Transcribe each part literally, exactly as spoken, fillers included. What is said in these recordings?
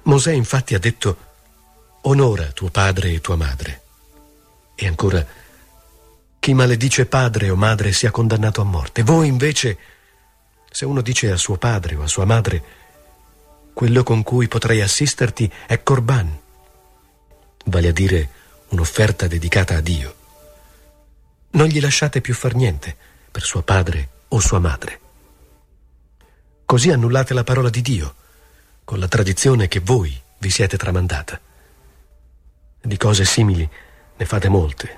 Mosè infatti ha detto: onora tuo padre e tua madre. E ancora: chi maledice padre o madre sia condannato a morte. Voi invece, se uno dice a suo padre o a sua madre: quello con cui potrei assisterti è Corban, vale a dire un'offerta dedicata a Dio, non gli lasciate più far niente per suo padre o sua madre. Così annullate la parola di Dio con la tradizione che voi vi siete tramandata. Di cose simili ne fate molte.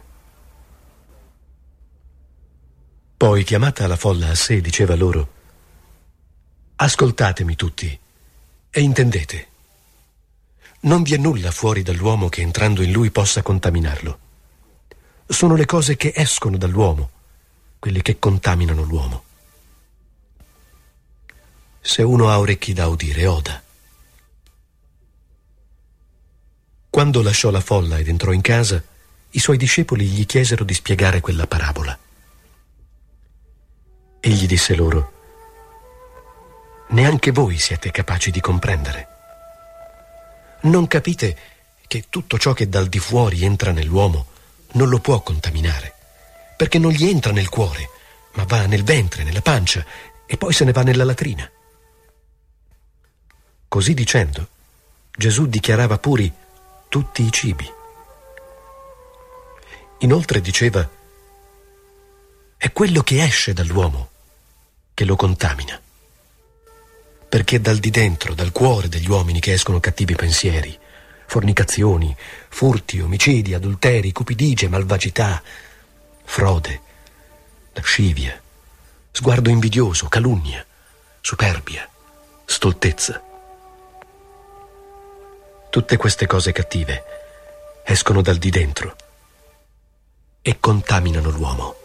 Poi, chiamata la folla a sé, diceva loro: ascoltatemi tutti e intendete. Non vi è nulla fuori dall'uomo che entrando in lui possa contaminarlo. Sono le cose che escono dall'uomo quelle che contaminano l'uomo. Se uno ha orecchi da udire, oda. Quando lasciò la folla ed entrò in casa, i suoi discepoli gli chiesero di spiegare quella parabola. Egli disse loro: neanche voi siete capaci di comprendere. Non capite che tutto ciò che dal di fuori entra nell'uomo non lo può contaminare, perché non gli entra nel cuore, ma va nel ventre, nella pancia, e poi se ne va nella latrina. Così dicendo, Gesù dichiarava puri tutti i cibi. Inoltre diceva: è quello che esce dall'uomo che lo contamina, perché è dal di dentro, dal cuore degli uomini, che escono cattivi pensieri, fornicazioni, furti, omicidi, adulteri, cupidigie, malvagità, frode, lascivia, sguardo invidioso, calunnia, superbia, stoltezza. Tutte queste cose cattive escono dal di dentro e contaminano l'uomo.